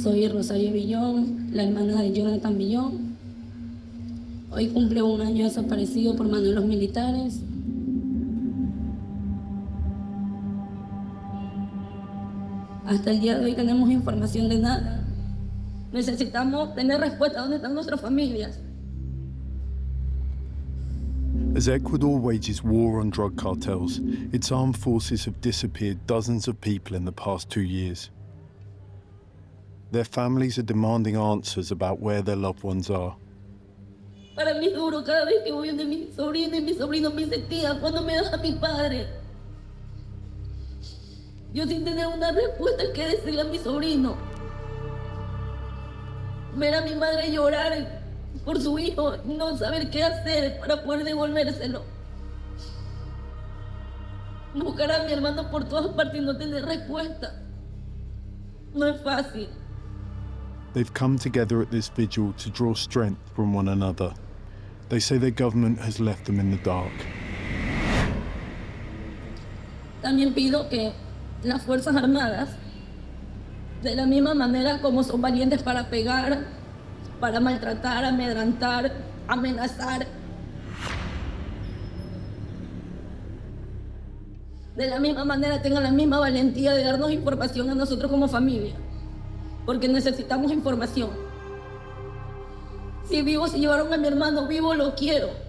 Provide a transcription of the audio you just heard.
Soy Rosario Villón, la hermana de Jonathan Villón. Hoy cumple un año desaparecido por manos de los militares. Hasta el día de hoy tenemos información de nada. Necesitamos tener respuesta a dónde están nuestras familias. As Ecuador wages war on drug cartels, its armed forces have disappeared dozens of people in the past 2 years. Their families are demanding answers about where their loved ones are. Para mí es duro cada vez que voy de mi sobrino y mi sobrino me dice, tía, ¿cuándo me das a mi padre? Yo sin tener una respuesta que decirle a mi sobrino. Ver a mi madre llorar por su hijo, no saber qué hacer para poder devolvérselo. Buscar a mi hermano por todas partes y no tener respuesta. No es fácil. They've come together at this vigil to draw strength from one another. They say their government has left them in the dark. También pido que las Fuerzas Armadas, de la misma manera como son valientes para pegar, para maltratar, amedrentar, amenazar, de la misma manera tengan la misma valentía de darnos información a nosotros como familia, porque necesitamos información. Si vivo, si llevaron a mi hermano vivo, lo quiero.